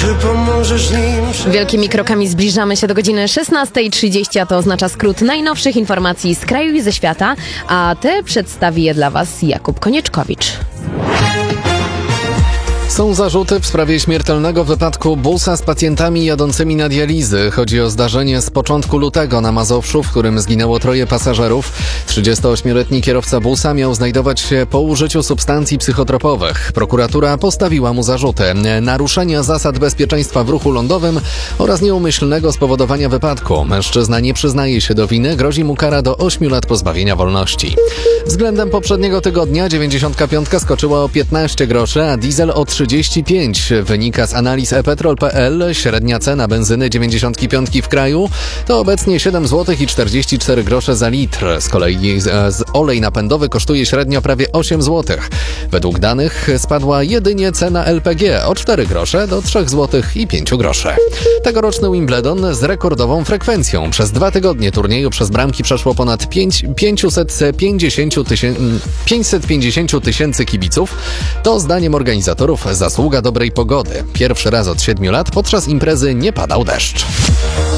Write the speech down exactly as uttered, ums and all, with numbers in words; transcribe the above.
Czy pomożesz nim? Wielkimi krokami zbliżamy się do godziny szesnasta trzydzieści, a to oznacza skrót najnowszych informacji z kraju i ze świata, a te przedstawi je dla Was Jakub Konieczkowicz. Są zarzuty w sprawie śmiertelnego wypadku busa z pacjentami jadącymi na dializy. Chodzi o zdarzenie z początku lutego na Mazowszu, w którym zginęło troje pasażerów. trzydziestoośmioletni kierowca busa miał znajdować się po użyciu substancji psychotropowych. Prokuratura postawiła mu zarzuty naruszenia zasad bezpieczeństwa w ruchu lądowym oraz nieumyślnego spowodowania wypadku. Mężczyzna nie przyznaje się do winy, grozi mu kara do ośmiu lat pozbawienia wolności. Względem poprzedniego tygodnia dziewięćdziesiątka piątka skoczyła o piętnaście groszy, a diesel o trzydzieści pięć. Wynika z analiz e petrol kropka pe el. Średnia cena benzyny dziewięćdziesiątki piątki w kraju to obecnie siedem złotych i czterdzieści cztery grosze za litr. Z kolei z, z olej napędowy kosztuje średnio prawie osiem złotych. Według danych spadła jedynie cena el pe gie o cztery grosze do trzech złotych i pięć groszy. Tegoroczny Wimbledon z rekordową frekwencją. Przez dwa tygodnie turnieju przez bramki przeszło ponad pięćset pięćdziesiąt tysięcy kibiców. To zdaniem organizatorów zasługa dobrej pogody. Pierwszy raz od siedmiu lat podczas imprezy nie padał deszcz.